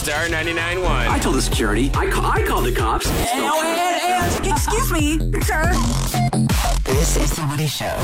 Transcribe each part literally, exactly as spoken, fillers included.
Star ninety-nine point one. I told the security. I, ca- I called the cops. And, oh, and, and, excuse me, sir. This is The Woody Show.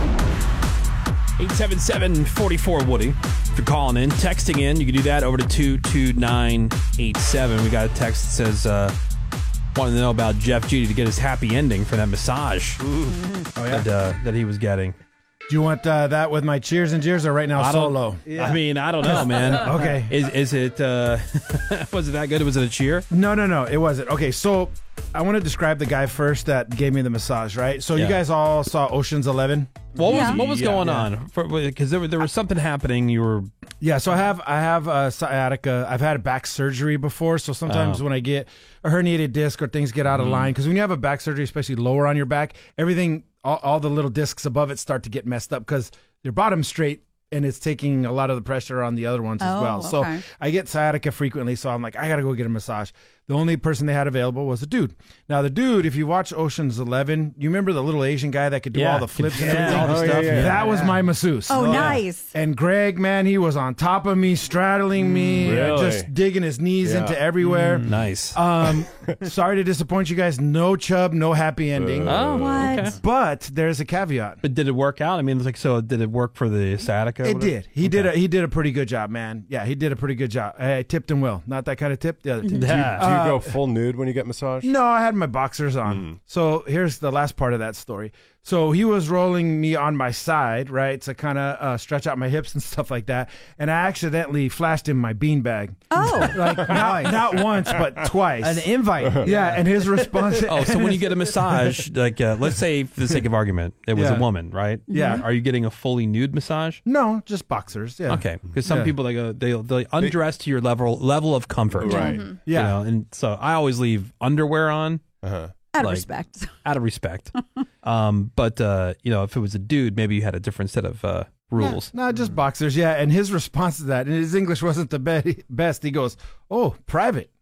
eight seven seven, four four, Woody. If you're calling in, texting in, you can do that over to two two nine eight seven. We got a text that says, uh, wanted to know about Jeff Judy to get his happy ending for that massage Oh, yeah. that, uh, that he was getting. Do you want uh, that with my cheers and jeers or right now I don't- solo? I mean, I don't know, man. Okay. Is is it, uh, was it that good? Was it a cheer? No, no, no, it wasn't. Okay, so I want to describe the guy first that gave me the massage, right? So Yeah. you guys all saw Ocean's Eleven? What Yeah. was what was Yeah, going yeah. on? Because there, was- there was something happening. You were Yeah, so I have I have uh, sciatica. I've had back surgery before, so sometimes Oh. when I get a herniated disc or things get out of line, because when you have a back surgery, especially lower on your back, everything, all, all the little discs above it start to get messed up because your bottom's straight and it's taking a lot of the pressure on the other ones as Oh, well. So okay. I get sciatica frequently, so I'm like, I got to go get a massage. The only person they had available was a dude. Now, the dude, if you watch Ocean's Eleven, you remember the little Asian guy that could do Yeah, all the flips and yeah. everything? all the Oh, stuff. yeah, yeah. That was Yeah. my masseuse. Oh, nice. And Greg, man, he was on top of me, straddling me, uh, Really? just digging his knees Yeah. into everywhere. nice. Um, sorry to disappoint you guys. No chub, no happy ending. oh, What? okay. But there's a caveat. But did it work out? I mean, it's like, so did it work for the sciatica? or It whatever? did. He did. A, he did a pretty good job, man. Yeah, he did a pretty good job. I, I tipped him well. Not that kind of tip. The other tip. Yeah. Do you Uh, go full nude when you get massage? No, I had my boxers on. So here's the last part of that story. So he was rolling me on my side, right, to kind of uh, stretch out my hips and stuff like that. And I accidentally flashed him my beanbag. Oh. Like not, not once, but twice. An invite. Yeah, and his response. Oh, so when you get a massage, like, uh, let's say for the sake of argument, it was Yeah. a woman, right? Yeah. Are you getting a fully nude massage? No, just boxers. Yeah. Okay, because some Yeah. people they go they they undress to your level level of comfort, Right. You Yeah. know, and so I always leave underwear on Uh-huh. Out of Like- respect. out of respect. um, but uh, you know, if it was a dude, maybe you had a different set of uh, rules. No, just boxers. Yeah. And his response to that, and his English wasn't the be- best. He goes, "Oh, private."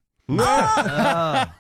What?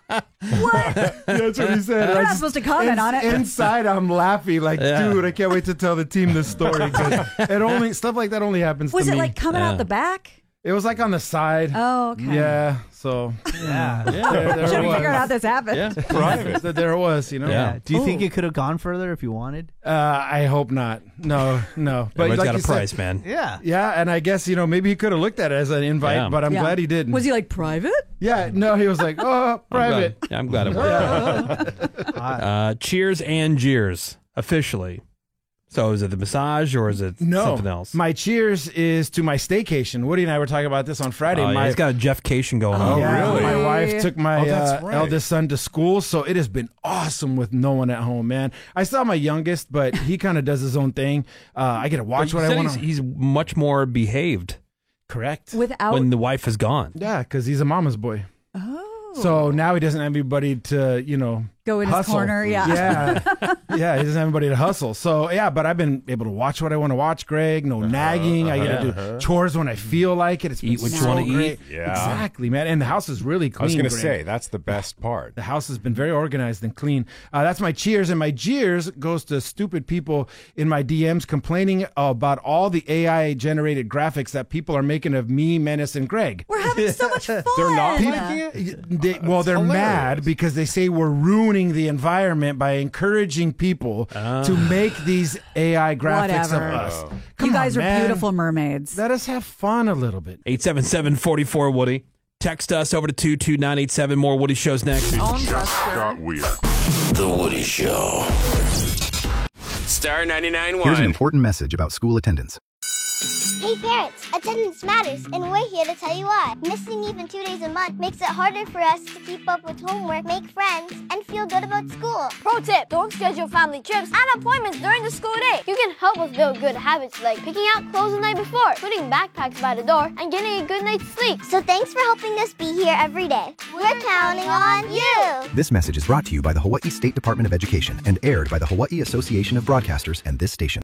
That's what he said. We're I not just- supposed to comment ins- on it. Inside, I'm laughing like, Yeah. dude, I can't wait to tell the team this story. 'cause it only stuff like that only happens Was to it me. like coming Yeah. out the back? It was like on the side. Oh, okay. Yeah. So Yeah. there, there Should it have was. figured out how this happened. Yeah. Private. So there it was. You know. Yeah. Yeah. Do you think it could have gone further if you wanted? Uh, I hope not. No. No. But Everybody's like got a you said- price, man. Yeah. Yeah, and I guess you know maybe he could have looked at it as an invite, Yeah. but I'm Yeah. glad he didn't. Was he like private? Yeah. No, he was like, oh, I'm private. glad, yeah, I'm glad it worked. uh, cheers and jeers officially. So is it the massage or is it No, something else? my cheers is to my staycation. Woody and I were talking about this on Friday. Oh, yeah, my, he's got a Jeff Cation going Oh, on. yeah, really? My wife took my Oh, that's uh, right. eldest son to school, so it has been awesome with no one at home, man. I saw my youngest, but he kind of does his own thing. Uh, I get to But watch you what I said want. he's, he's much more behaved Correct. Without. when the wife is gone. Yeah, because he's a mama's boy. oh. So now he doesn't have anybody to, you know, Go in his hustle. corner. Yeah. Yeah. Yeah, he doesn't have anybody to hustle. So, yeah, but I've been able to watch what I want to watch, Greg. No nagging. I get to do chores when I feel like it. It's been Eat what you so wanna eat. great. Yeah. Exactly, man. And the house is really clean. I was going to Greg. say, that's the best part. The house has been very organized and clean. Uh, that's my cheers. And my jeers goes to stupid people in my D Ms complaining about all the A I-generated graphics that people are making of me, Menace, and Greg. We're having so much fun. They're not Yeah. liking it? They, well, they're hilarious. mad because they say we're ruining the environment by encouraging people to make these A I graphics Whatever. of us. You Come guys on, are man. beautiful mermaids. Let us have fun a little bit. eight seven seven, four four, Woody. Text us over to two two nine eight seven. More Woody shows next. Got weird. The Woody Show. Star ninety-nine point Here's an one. important message about school attendance. Hey parents, attendance matters, and we're here to tell you why. Missing even two days a month makes it harder for us to keep up with homework, make friends, and feel good about school. Pro tip, don't schedule family trips and appointments during the school day. You can help us build good habits like picking out clothes the night before, putting backpacks by the door, and getting a good night's sleep. So thanks for helping us be here every day. We're counting on you. This message is brought to you by the Hawaii State Department of Education and aired by the Hawaii Association of Broadcasters and this station.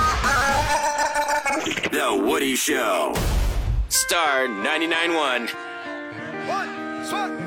The Woody Show. Star ninety-nine point one. One,